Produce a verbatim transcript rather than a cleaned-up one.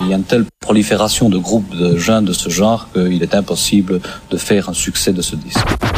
Il y a une telle prolifération de groupes de jeunes de ce genre qu'il est impossible de faire un succès de ce disque.